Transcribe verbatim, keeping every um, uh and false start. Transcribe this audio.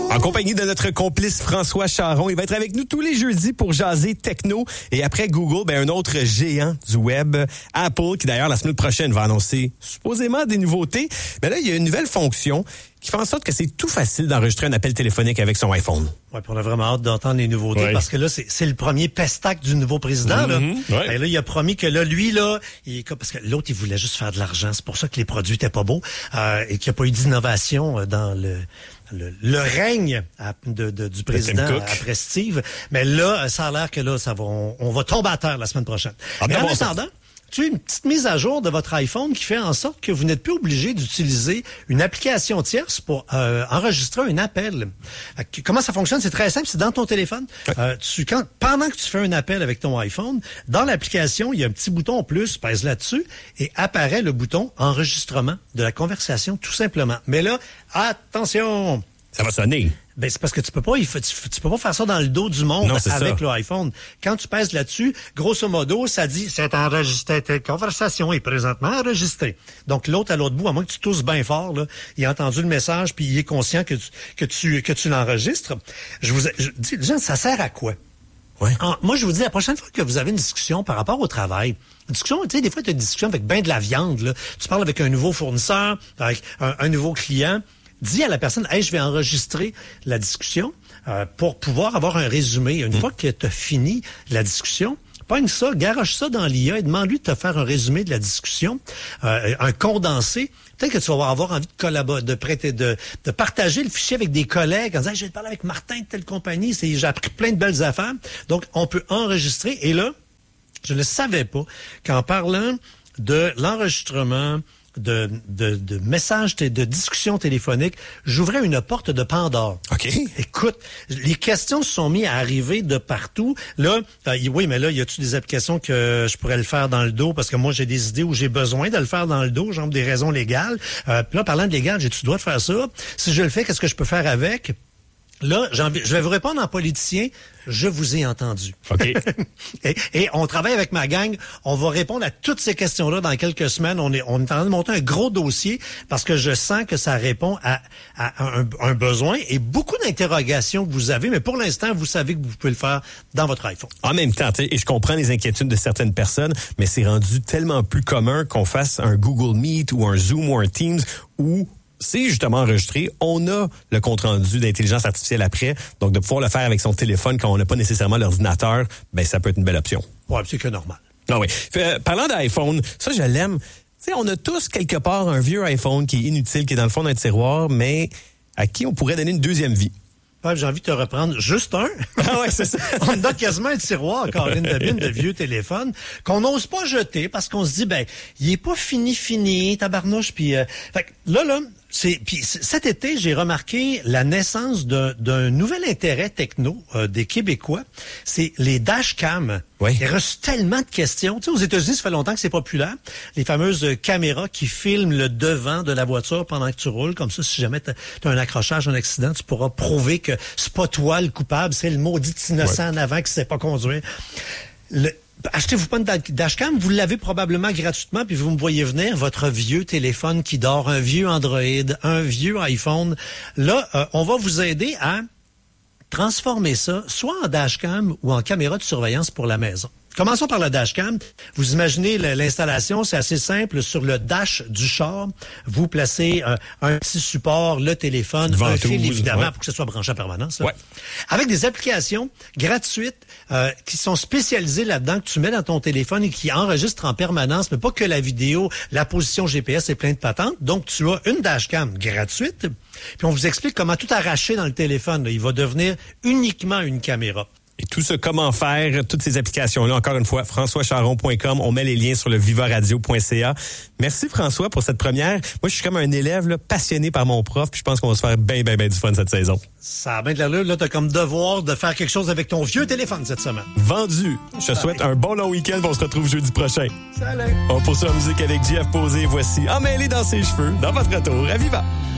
En compagnie de notre complice François Charon. Il va être avec nous tous les jeudis pour jaser techno. Et après Google, ben, un autre géant du web, Apple, qui d'ailleurs la semaine prochaine va annoncer supposément des nouveautés. Mais là, il y a une nouvelle fonction qui fait en sorte que c'est tout facile d'enregistrer un appel téléphonique avec son iPhone. Ouais, puis on a vraiment hâte d'entendre les nouveautés ouais. parce que là, c'est, c'est le premier pestac du nouveau président. Mm-hmm, là. ouais. Et là, il a promis que là, lui, là, il, parce que l'autre, il voulait juste faire de l'argent. C'est pour ça que les produits étaient pas beaux euh, et qu'il n'y a pas eu d'innovation dans le... Le, le règne à, de, de, du président après Steve. Mais là, ça a l'air que là, ça va, on, on va tomber à terre la semaine prochaine. Ah, mais en attendant, tu as une petite mise à jour de votre iPhone qui fait en sorte que vous n'êtes plus obligé d'utiliser une application tierce pour euh, enregistrer un appel. Comment ça fonctionne? C'est très simple. C'est dans ton téléphone. Euh, tu, quand, pendant que tu fais un appel avec ton iPhone, dans l'application, il y a un petit bouton en plus, pèse là-dessus et apparaît le bouton enregistrement de la conversation tout simplement. Mais là, attention! Ça va sonner. Ben, c'est parce que tu peux pas, il faut, tu, tu peux pas faire ça dans le dos du monde non, avec ça. L'iPhone. Quand tu pèses là-dessus, grosso modo, ça dit, c'est enregistré, ta conversation est présentement enregistrée. Donc, l'autre à l'autre bout, à moins que tu tousses bien fort, là, il a entendu le message puis il est conscient que tu, que tu, que tu l'enregistres. Je vous, je dis, gens, ça sert à quoi? Ouais. En, moi, je vous dis, la prochaine fois que vous avez une discussion par rapport au travail, une discussion, tu sais, des fois, tu as une discussion avec ben de la viande, là. Tu parles avec un nouveau fournisseur, avec un, un nouveau client. Dis à la personne, hey, je vais enregistrer la discussion euh, pour pouvoir avoir un résumé. Une mmh. fois que tu as fini la discussion, pogne ça, garoche ça dans l'I A et demande-lui de te faire un résumé de la discussion, euh, un condensé. Peut-être que tu vas avoir envie de collaborer, de prêter, de, de partager le fichier avec des collègues en disant, hey, je vais te parler avec Martin de telle compagnie, c'est, j'ai appris plein de belles affaires. Donc, on peut enregistrer. Et là, je ne savais pas qu'en parlant de l'enregistrement, De, de, de messages, de, de discussions téléphoniques, j'ouvrais une porte de Pandore. OK. Écoute, les questions se sont mises à arriver de partout. Là, euh, oui, mais là, y a-tu des applications que je pourrais le faire dans le dos? Parce que moi, j'ai des idées où j'ai besoin de le faire dans le dos, genre des raisons légales. Euh, puis là, parlant de légal, j'ai-tu le droit de faire ça? Si je le fais, qu'est-ce que je peux faire avec? Là, j'ai envie, je vais vous répondre en politicien. Je vous ai entendu. OK. et, et on travaille avec ma gang. On va répondre à toutes ces questions-là dans quelques semaines. On est, on est en train de monter un gros dossier parce que je sens que ça répond à, à un, un besoin et beaucoup d'interrogations que vous avez. Mais pour l'instant, vous savez que vous pouvez le faire dans votre iPhone. En même temps, et je comprends les inquiétudes de certaines personnes, mais c'est rendu tellement plus commun qu'on fasse un Google Meet ou un Zoom ou un Teams où c'est justement enregistré. On a le compte-rendu d'intelligence artificielle après. Donc, de pouvoir le faire avec son téléphone quand on n'a pas nécessairement l'ordinateur, ben ça peut être une belle option. Ouais, c'est que normal. Ah oui. Fait, parlant d'iPhone, ça, je l'aime. Tu sais, on a tous quelque part un vieux iPhone qui est inutile, qui est dans le fond d'un tiroir, mais à qui on pourrait donner une deuxième vie. Ouais, j'ai envie de te reprendre juste un. Ah ouais, c'est ça. On donne quasiment un tiroir, Caroline Dabine, de vieux téléphones qu'on n'ose pas jeter parce qu'on se dit, ben, il est pas fini, fini, tabarnouche. Puis, euh, fait que là, là, c'est, puis cet été, j'ai remarqué la naissance d'un, d'un nouvel intérêt techno euh, des Québécois. C'est les dashcams. Oui. Il y a reçu tellement de questions. Tu sais, aux États-Unis, ça fait longtemps que c'est populaire. Les fameuses caméras qui filment le devant de la voiture pendant que tu roules. Comme ça, si jamais tu as un accrochage, un accident, tu pourras prouver que c'est pas toi le coupable, c'est le maudit innocent ouais. en avant qui sait pas conduire. Le, achetez-vous pas une dashcam, vous l'avez probablement gratuitement, puis vous me voyez venir, votre vieux téléphone qui dort, un vieux Android, un vieux iPhone. Là, euh, on va vous aider à transformer ça soit en dashcam ou en caméra de surveillance pour la maison. Commençons par la dashcam. Vous imaginez l'installation, c'est assez simple. Sur le dash du char, vous placez euh, un petit support, le téléphone, un fil évidemment ouais. pour que ce soit branché en permanence. Ouais. Avec des applications gratuites euh, qui sont spécialisées là-dedans, que tu mets dans ton téléphone et qui enregistrent en permanence, mais pas que la vidéo, la position G P S et plein de patentes. Donc, tu as une dashcam gratuite, puis on vous explique comment tout arracher dans le téléphone. Là. Il va devenir uniquement une caméra. Et tout ce comment faire, toutes ces applications-là, encore une fois, françois charon point com. On met les liens sur le viva radio point c a. Merci François pour cette première. Moi, je suis comme un élève là, passionné par mon prof, puis je pense qu'on va se faire bien, bien, bien du fun cette saison. Ça a bien de l'allure. Là, t'as comme devoir de faire quelque chose avec ton vieux téléphone cette semaine. Vendu. Je te souhaite un bon long week-end. On se retrouve jeudi prochain. Salut. On poursuit la musique avec J F Posé. Voici Emmêlé dans ses cheveux, dans votre retour à Viva.